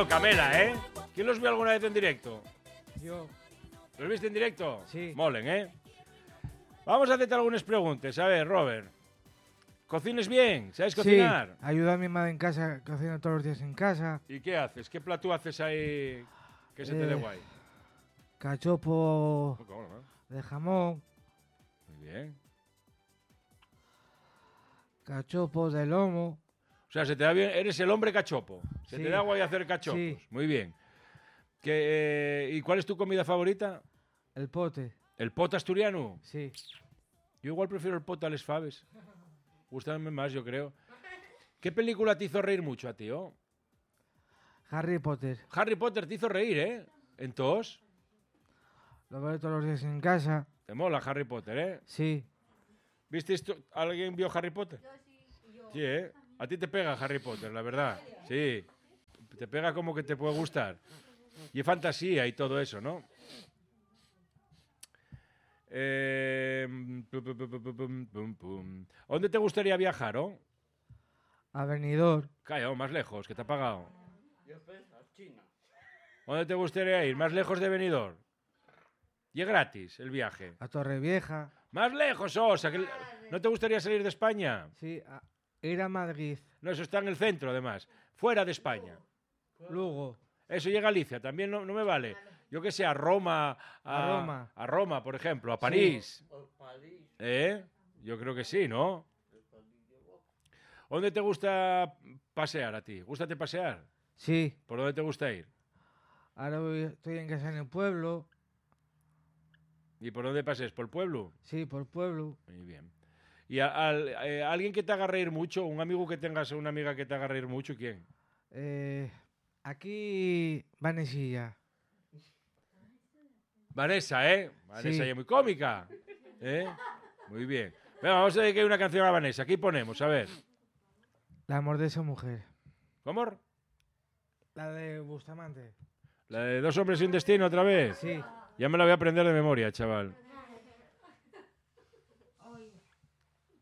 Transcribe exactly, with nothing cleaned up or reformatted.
Bueno, Camela, ¿eh? ¿Quién los vio alguna vez en directo? Yo. ¿Los viste en directo? Sí. Molen, ¿eh? Vamos a hacerte algunas preguntas. A ver, Robert. ¿Cocines bien? ¿Sabes cocinar? Sí, ayudo a mi madre en casa, cocino todos los días en casa. ¿Y qué haces? ¿Qué plato haces ahí que se te dé Eh, guay? Cachopo ¿Cómo, no? de jamón, Muy bien. cachopo de lomo. O sea, se te da bien. Eres el hombre cachopo. Se Sí. te da guay hacer cachopos. Sí. Muy bien. ¿Qué, eh, ¿Y cuál es tu comida favorita? El pote, ¿El pot asturiano? sí. Yo igual prefiero el pot a les faves. Gústame más, yo creo. ¿Qué película te hizo reír mucho a ti, oh? Harry Potter, Harry Potter te hizo reír, ¿eh? ¿Entonces? lo veo todos los días en casa. Te mola Harry Potter, ¿eh? Sí, ¿Viste esto? ¿Alguien vio Harry Potter? Yo sí. Yo. Sí, ¿eh? A ti te pega Harry Potter, la verdad. Sí. Te pega como que te puede gustar. Y es fantasía y todo eso, ¿no? Eh, pum, pum, pum, pum, pum, pum, pum. ¿Dónde te gustaría viajar, oh? a Benidorm, Calla, oh, más lejos, que te ha pagado. Yo pienso, China. ¿Dónde te gustaría ir? ¿Más lejos de Benidorm? Y es gratis el viaje. a Torrevieja, ¡Más lejos, oh! O sea, que ¿no te gustaría salir de España? sí, a ir a Madrid, No, eso está en el centro, además. Fuera de España. Lugo, Eso y a Galicia, también no, no me vale. Yo que sé, a Roma, a, A Roma. a Roma, por ejemplo, a París. Por París. ¿Eh? Yo creo que sí, ¿no? ¿Dónde te gusta pasear a ti? ¿Gústate pasear? sí. ¿Por dónde te gusta ir? Ahora voy- estoy en casa en el pueblo, ¿Y por dónde paseas? ¿Por el pueblo? sí, por el pueblo. Muy bien. ¿Y a, al- eh, alguien que te haga reír mucho? ¿Un amigo que tengas o una amiga que te haga reír mucho? ¿Quién? Eh, aquí, Vanesilla, Vanessa, ¿eh? Vanessa Sí. ella es muy cómica. ¿Eh? Muy bien. Venga, vamos a dedicar una canción a Vanessa. Aquí ponemos, a ver. el amor de esa mujer. ¿Cómo? La de Bustamante. La de Dos hombres y un destino otra vez. Sí. Ya me la voy a aprender de memoria, chaval.